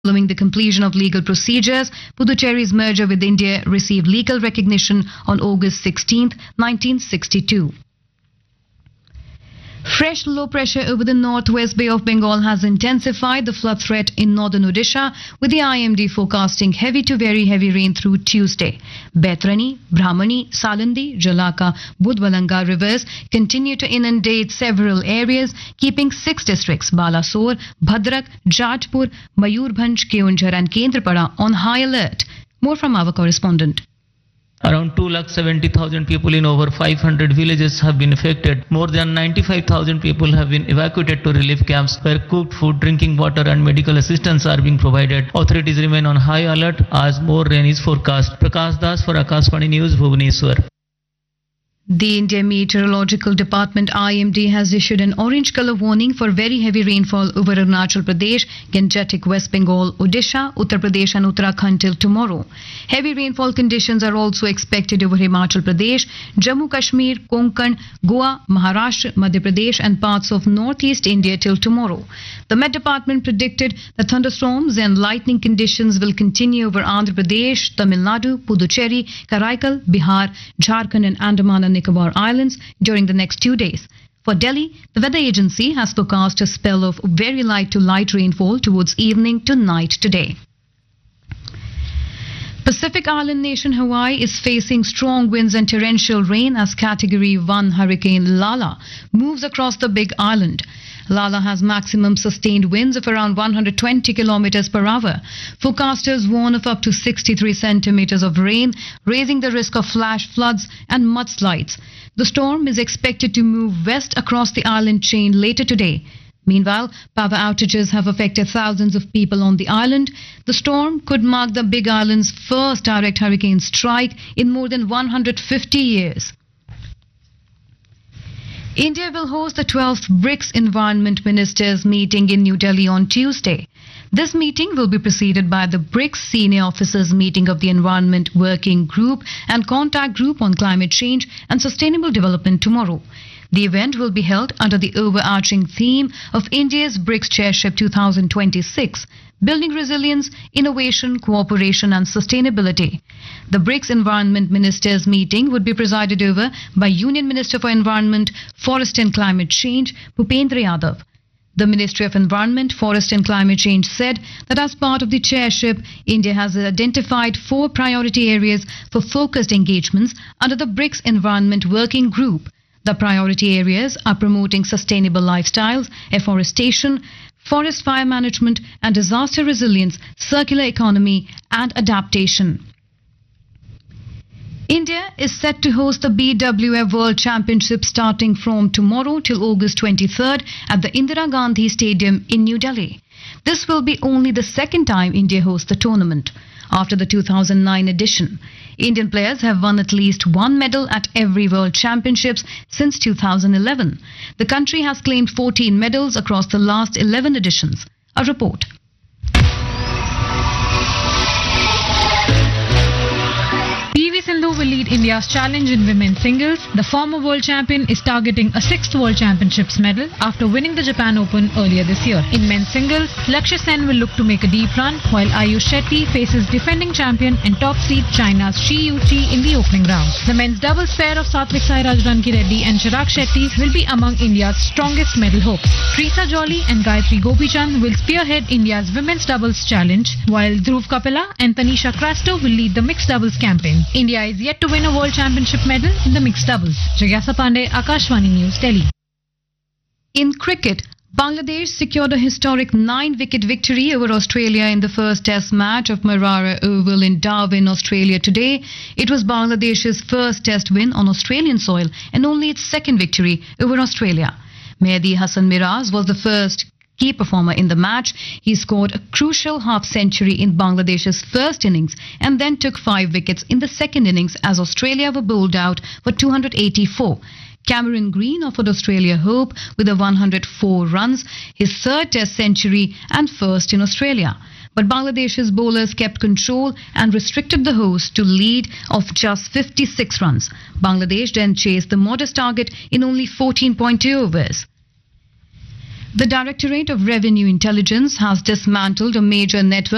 Following the completion of legal procedures, Puducherry's merger with India received legal recognition on August 16, 1962. Fresh low pressure over the northwest Bay of Bengal has intensified the flood threat in northern Odisha, with the IMD forecasting heavy to very heavy rain through Tuesday. Baitarani, Brahmani, Salandi, Jalaka, Budbalanga rivers continue to inundate several areas, keeping 6 districts, Balasore, Bhadrak, Jajpur, Mayurbhanj, Keonjhar and Kendrapada on high alert. More from our correspondent. Around 270,000 people in over 500 villages have been affected. More than 95,000 people have been evacuated to relief camps where cooked food, drinking water and medical assistance are being provided. Authorities remain on high alert as more rain is forecast. Prakash Das for Akashvani News, Bhubaneswar. The Indian Meteorological Department IMD has issued an orange color warning for very heavy rainfall over Arunachal Pradesh, Gangetic West Bengal, Odisha, Uttar Pradesh and Uttarakhand till tomorrow. Heavy rainfall conditions are also expected over Himachal Pradesh, Jammu Kashmir, Konkan, Goa, Maharashtra, Madhya Pradesh and parts of northeast India till tomorrow. The Met Department predicted that thunderstorms and lightning conditions will continue over Andhra Pradesh, Tamil Nadu, Puducherry, Karaikal, Bihar, Jharkhand and Andaman and Nicobar Islands during the next 2 days. For Delhi, the weather agency has forecast a spell of very light to light rainfall towards evening to night today. Pacific island nation Hawaii is facing strong winds and torrential rain as Category 1 Hurricane Lala moves across the Big Island. Lala has maximum sustained winds of around 120 kilometers per hour. Forecasters warn of up to 63 centimeters of rain, raising the risk of flash floods and mudslides. The storm is expected to move west across the island chain later today. Meanwhile, power outages have affected thousands of people on the island. The storm could mark the Big Island's first direct hurricane strike in more than 150 years. India will host the 12th BRICS Environment Ministers meeting in New Delhi on Tuesday. This meeting will be preceded by the BRICS Senior Officers meeting of the Environment Working Group and Contact Group on Climate Change and Sustainable Development tomorrow. The event will be held under the overarching theme of India's BRICS Chairship 2026, Building Resilience, Innovation, Cooperation and Sustainability. The BRICS Environment Ministers meeting would be presided over by Union Minister for Environment, Forest and Climate Change, Bhupendra Yadav. The Ministry of Environment, Forest and Climate Change said that as part of the chairship, India has identified 4 priority areas for focused engagements under the BRICS Environment Working Group. The priority areas are promoting sustainable lifestyles, afforestation, forest fire management and disaster resilience, circular economy and adaptation. India is set to host the BWF World Championship starting from tomorrow till August 23rd at the Indira Gandhi Stadium in New Delhi. This will be only the second time India hosts the tournament. After the 2009 edition, Indian players have won at least 1 medal at every World Championships since 2011. The country has claimed 14 medals across the last 11 editions. A report. PV Sindhu will lead India's challenge in women's singles. The former world champion is targeting a 6th World Championships medal after winning the Japan Open earlier this year. In men's singles, Lakshya Sen will look to make a deep run while Ayush Shetty faces defending champion and top seed China's Shi Yuqi in the opening round. The men's doubles pair of Satvik Sairaj Ranki Reddy and Chirag Shetty will be among India's strongest medal hopes. Trisa Jolly and Gayatri Gopichand will spearhead India's women's doubles challenge, while Dhruv Kapila and Tanisha Crasto will lead the mixed doubles campaign. India is yet to win a World Championship medal in the mixed doubles. Jigyasa Pandey, Akashvani News, Delhi. In cricket, Bangladesh secured a historic 9-wicket victory over Australia in the first Test match of Marara Oval in Darwin, Australia today. It was Bangladesh's first Test win on Australian soil and only its second victory over Australia. Mehdi Hassan Miraz was the first key performer in the match. He scored a crucial half-century in Bangladesh's first innings and then took 5 wickets in the second innings as Australia were bowled out for 284. Cameron Green offered Australia hope with a 104 runs, his third Test century and first in Australia. But Bangladesh's bowlers kept control and restricted the hosts to lead of just 56 runs. Bangladesh then chased the modest target in only 14.2 overs. The Directorate of Revenue Intelligence has dismantled a major network